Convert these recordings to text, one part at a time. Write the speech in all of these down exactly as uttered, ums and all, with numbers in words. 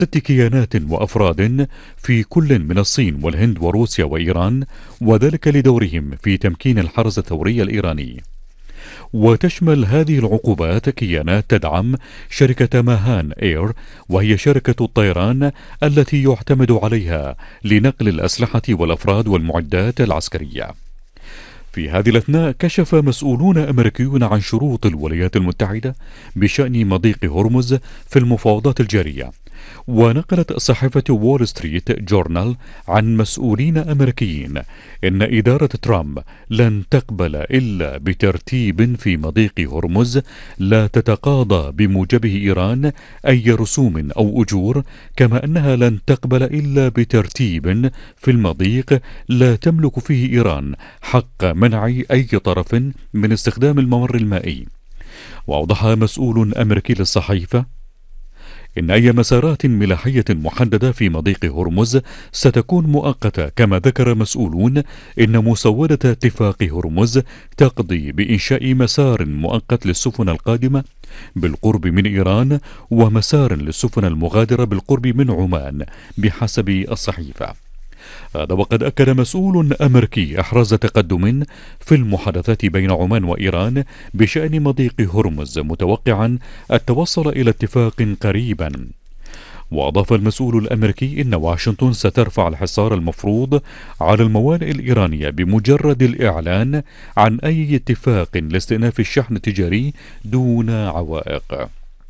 ست كيانات وأفراد في كل من الصين والهند وروسيا وإيران، وذلك لدورهم في تمكين الحرس الثوري الإيراني. وتشمل هذه العقوبات كيانات تدعم شركة ماهان إير، وهي شركة الطيران التي يعتمد عليها لنقل الأسلحة والأفراد والمعدات العسكرية. في هذه الأثناء كشف مسؤولون أمريكيون عن شروط الولايات المتحدة بشأن مضيق هرمز في المفاوضات الجارية. ونقلت صحيفة وول ستريت جورنال عن مسؤولين أمريكيين إن إدارة ترامب لن تقبل إلا بترتيب في مضيق هرمز لا تتقاضى بموجبه إيران أي رسوم أو أجور، كما أنها لن تقبل إلا بترتيب في المضيق لا تملك فيه إيران حق منع أي طرف من استخدام الممر المائي. وأوضح مسؤول أمريكي للصحيفة إن أي مسارات ملاحية محددة في مضيق هرمز ستكون مؤقتة، كما ذكر مسؤولون إن مسودة اتفاق هرمز تقضي بإنشاء مسار مؤقت للسفن القادمة بالقرب من إيران ومسار للسفن المغادرة بالقرب من عمان بحسب الصحيفة. هذا وقد أكد مسؤول أمريكي إحراز تقدم في المحادثات بين عمان وإيران بشأن مضيق هرمز، متوقعا التوصل إلى اتفاق قريبا. وأضاف المسؤول الأمريكي إن واشنطن سترفع الحصار المفروض على الموانئ الإيرانية بمجرد الإعلان عن أي اتفاق لاستئناف الشحن التجاري دون عوائق.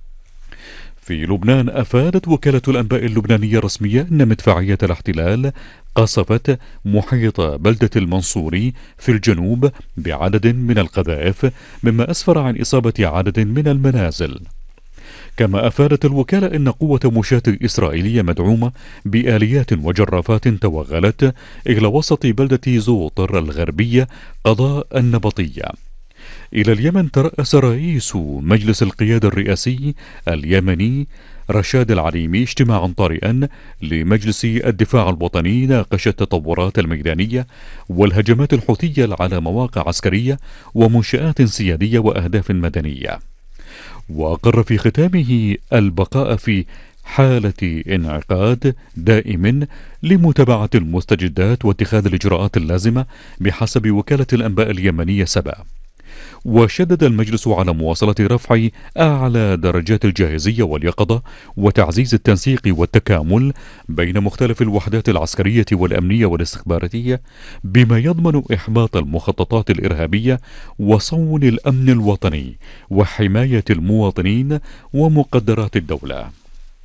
في لبنان أفادت وكالة الأنباء اللبنانية الرسمية أن مدفعية الاحتلال قصفت محيط بلدة المنصوري في الجنوب بعدد من القذائف، مما أسفر عن إصابة عدد من المنازل. كما أفادت الوكالة أن قوة مشاة إسرائيلية مدعومة بآليات وجرافات توغلت إلى وسط بلدة زوطر الغربية قضاء النبطية. إلى اليمن ترأس رئيس مجلس القيادة الرئاسي اليمني رشاد العليمي اجتماعا طارئا لمجلس الدفاع الوطني ناقش التطورات الميدانية والهجمات الحوثية على مواقع عسكرية ومنشآت سيادية وأهداف مدنية. وأقر في ختامه البقاء في حالة انعقاد دائم لمتابعة المستجدات واتخاذ الإجراءات اللازمة بحسب وكالة الأنباء اليمنية سبا. وشدد المجلس على مواصلة رفع أعلى درجات الجاهزية واليقظة وتعزيز التنسيق والتكامل بين مختلف الوحدات العسكرية والأمنية والاستخباراتية، بما يضمن إحباط المخططات الإرهابية وصون الأمن الوطني وحماية المواطنين ومقدرات الدولة.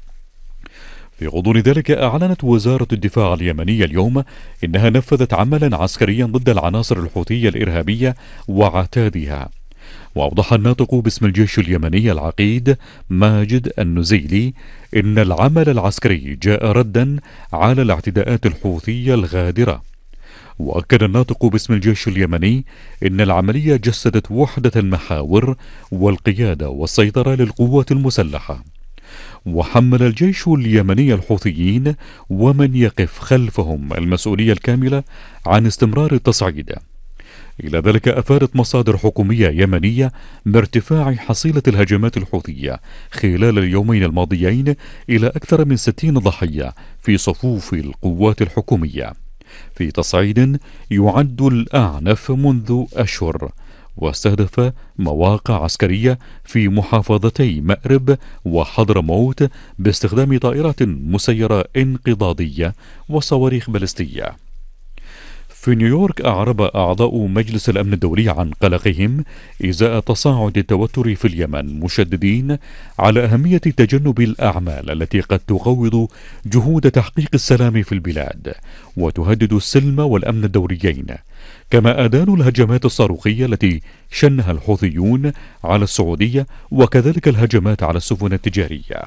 في غضون ذلك أعلنت وزارة الدفاع اليمنية اليوم إنها نفذت عملا عسكريا ضد العناصر الحوثية الإرهابية وعتادها. وأوضح الناطق باسم الجيش اليمني العقيد ماجد النزيلي إن العمل العسكري جاء ردا على الاعتداءات الحوثية الغادرة. وأكد الناطق باسم الجيش اليمني إن العملية جسدت وحدة المحاور والقيادة والسيطرة للقوات المسلحة. وحمل الجيش اليمني الحوثيين ومن يقف خلفهم المسؤولية الكاملة عن استمرار التصعيد. إلى ذلك أفادت مصادر حكومية يمنية بارتفاع حصيلة الهجمات الحوثية خلال اليومين الماضيين إلى أكثر من ستين ضحية في صفوف القوات الحكومية، في تصعيد يعد الأعنف منذ أشهر، واستهدف مواقع عسكرية في محافظتي مأرب وحضرموت باستخدام طائرات مسيرة انقضاضية وصواريخ باليستية. في نيويورك أعرب أعضاء مجلس الأمن الدولي عن قلقهم إزاء تصاعد التوتر في اليمن، مشددين على أهمية تجنب الأعمال التي قد تقوض جهود تحقيق السلام في البلاد وتهدد السلم والأمن الدوليين. كما أدانوا الهجمات الصاروخية التي شنها الحوثيون على السعودية وكذلك الهجمات على السفن التجارية.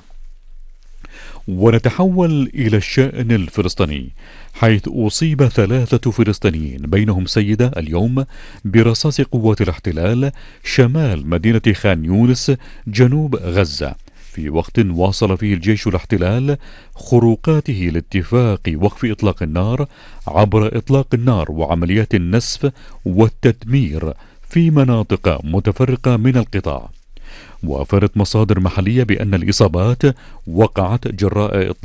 ونتحول إلى الشأن الفلسطيني، حيث أصيب ثلاثة فلسطينيين بينهم سيدة اليوم برصاص قوات الاحتلال شمال مدينة خان يونس جنوب غزة، في وقت واصل فيه الجيش الاحتلال خروقاته لاتفاق وقف إطلاق النار عبر إطلاق النار وعمليات النسف والتدمير في مناطق متفرقة من القطاع. وأفادت مصادر محلية بأن الإصابات وقعت جراء إطلاق